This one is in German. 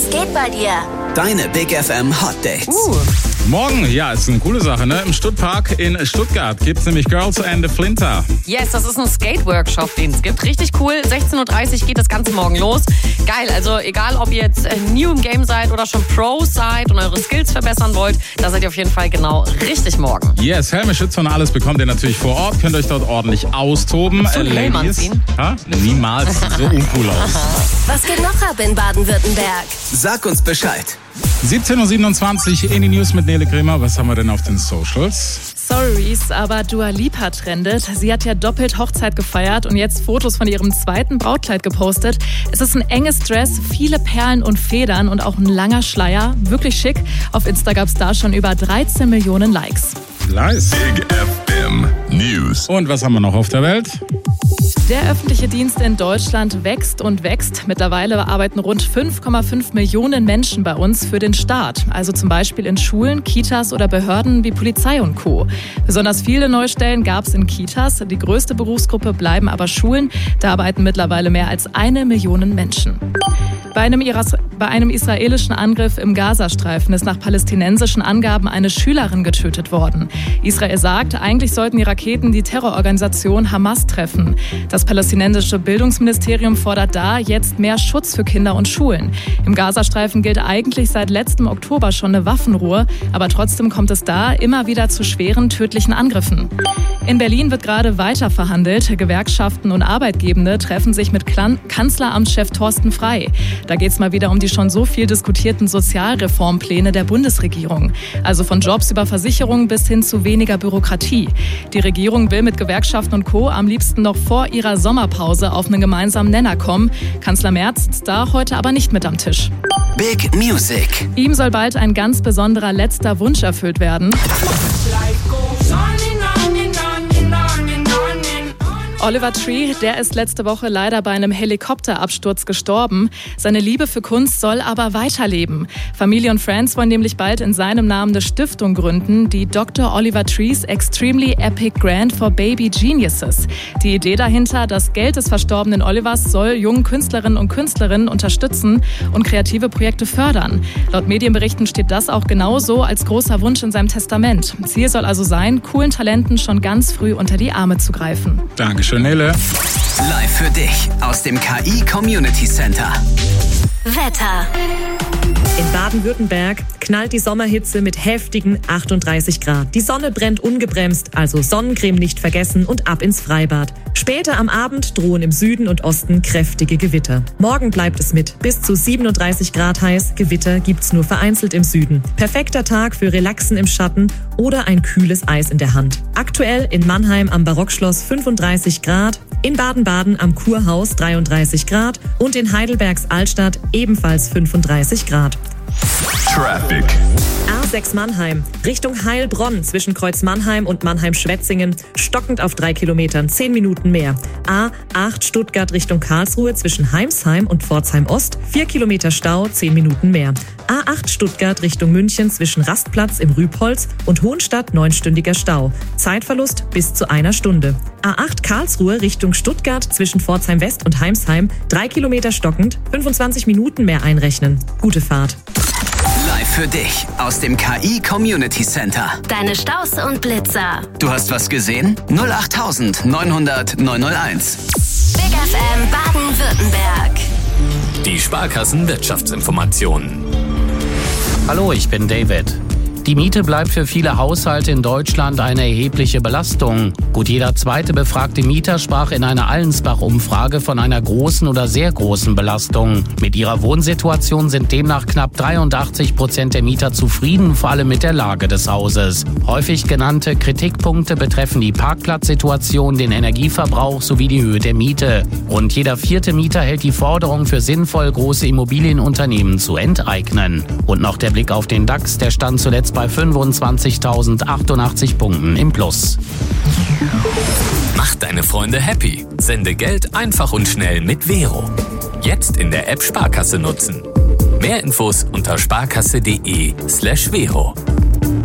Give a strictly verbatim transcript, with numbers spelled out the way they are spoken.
Was geht bei dir? Deine Big F M Hot Dates. Uh. Morgen, ja, ist eine coole Sache, ne? Im Stuttpark in Stuttgart gibt's nämlich Girls and the Flinter. Yes, das ist ein Skate-Workshop, den es gibt. Richtig cool. sechzehn Uhr dreißig geht das Ganze morgen los. Geil, also egal, ob ihr jetzt new im Game seid oder schon Pros seid und eure Skills verbessern wollt, da seid ihr auf jeden Fall genau richtig morgen. Yes, Helme, Schütze und alles bekommt ihr natürlich vor Ort. Könnt euch dort ordentlich austoben. So einen Helm anziehen? Ha? Niemals. So uncool aus. Was geht noch ab in Baden-Württemberg? Sag uns Bescheid. siebzehn Uhr siebenundzwanzig in die News mit Nele Kremer. Was haben wir denn auf den Socials? Sorry, aber Dua Lipa trendet. Sie hat ja doppelt Hochzeit gefeiert und jetzt Fotos von ihrem zweiten Brautkleid gepostet. Es ist ein enges Dress, viele Perlen und Federn und auch ein langer Schleier. Wirklich schick. Auf Insta gab es da schon über dreizehn Millionen Likes. Nice. Big F M News. Und was haben wir noch auf der Welt? Der öffentliche Dienst in Deutschland wächst und wächst. Mittlerweile arbeiten rund fünf Komma fünf Millionen Menschen bei uns für den Staat. Also zum Beispiel in Schulen, Kitas oder Behörden wie Polizei und Co. Besonders viele neue Stellen gab es in Kitas. Die größte Berufsgruppe bleiben aber Schulen. Da arbeiten mittlerweile mehr als eine Million Menschen. Bei einem, Iras- bei einem israelischen Angriff im Gazastreifen ist nach palästinensischen Angaben eine Schülerin getötet worden. Israel sagt, eigentlich sollten die Raketen die Terrororganisation Hamas treffen. Das palästinensische Bildungsministerium fordert da jetzt mehr Schutz für Kinder und Schulen. Im Gazastreifen gilt eigentlich seit letztem Oktober schon eine Waffenruhe, aber trotzdem kommt es da immer wieder zu schweren, tödlichen Angriffen. In Berlin wird gerade weiter verhandelt. Gewerkschaften und Arbeitgebende treffen sich mit Klan- Kanzleramtschef Thorsten Frey. Da geht es mal wieder um die schon so viel diskutierten Sozialreformpläne der Bundesregierung. Also von Jobs über Versicherungen bis hin zu weniger Bürokratie. Die Regierung will mit Gewerkschaften und Co. am liebsten noch vor ihrer Sommerpause auf einen gemeinsamen Nenner kommen. Kanzler Merz sitzt da heute aber nicht mit am Tisch. Big Music. Ihm soll bald ein ganz besonderer letzter Wunsch erfüllt werden. Oliver Tree, der ist letzte Woche leider bei einem Helikopterabsturz gestorben. Seine Liebe für Kunst soll aber weiterleben. Familie und Friends wollen nämlich bald in seinem Namen eine Stiftung gründen, die Doktor Oliver Trees Extremely Epic Grant for Baby Geniuses. Die Idee dahinter, das Geld des verstorbenen Olivers soll jungen Künstlerinnen und Künstlerinnen unterstützen und kreative Projekte fördern. Laut Medienberichten steht das auch genauso als großer Wunsch in seinem Testament. Ziel soll also sein, coolen Talenten schon ganz früh unter die Arme zu greifen. Dankeschön, Nele. Live für dich aus dem K I Community Center. Wetter. In Baden-Württemberg knallt die Sommerhitze mit heftigen achtunddreißig Grad. Die Sonne brennt ungebremst, also Sonnencreme nicht vergessen und ab ins Freibad. Später am Abend drohen im Süden und Osten kräftige Gewitter. Morgen bleibt es mit bis zu siebenunddreißig Grad heiß. Gewitter gibt's nur vereinzelt im Süden. Perfekter Tag für Relaxen im Schatten oder ein kühles Eis in der Hand. Aktuell in Mannheim am Barockschloss fünfunddreißig Grad, in Baden-Baden am Kurhaus dreiunddreißig Grad und in Heidelbergs Altstadt ebenfalls fünfunddreißig Grad. Traffic. A sechs Mannheim, Richtung Heilbronn zwischen Kreuz Mannheim und Mannheim-Schwetzingen, stockend auf drei Kilometern, zehn Minuten mehr. A acht Stuttgart Richtung Karlsruhe zwischen Heimsheim und Pforzheim Ost, vier Kilometer Stau, zehn Minuten mehr. A acht Stuttgart Richtung München zwischen Rastplatz im Rübholz und Hohenstadt, neunstündiger Stau. Zeitverlust bis zu einer Stunde. A acht Karlsruhe Richtung Stuttgart zwischen Pforzheim West und Heimsheim, drei Kilometer stockend, fünfundzwanzig Minuten mehr einrechnen. Gute Fahrt. Live für dich aus dem K I Community Center. Deine Staus und Blitzer. Du hast was gesehen? null acht neunhundert neunhunderteins. Big F M Baden-Württemberg. Die Sparkassen Wirtschaftsinformationen. Hallo, ich bin David. Die Miete bleibt für viele Haushalte in Deutschland eine erhebliche Belastung. Gut jeder zweite befragte Mieter sprach in einer Allensbach-Umfrage von einer großen oder sehr großen Belastung. Mit ihrer Wohnsituation sind demnach knapp dreiundachtzig Prozent der Mieter zufrieden, vor allem mit der Lage des Hauses. Häufig genannte Kritikpunkte betreffen die Parkplatzsituation, den Energieverbrauch sowie die Höhe der Miete. Rund jeder vierte Mieter hält die Forderung für sinnvoll, große Immobilienunternehmen zu enteignen. Und noch der Blick auf den DAX, der stand zuletzt bei fünfundzwanzigtausendachundachtzig Punkten im Plus. Mach deine Freunde happy. Sende Geld einfach und schnell mit Vero. Jetzt in der App Sparkasse nutzen. Mehr Infos unter sparkasse.de slash Vero.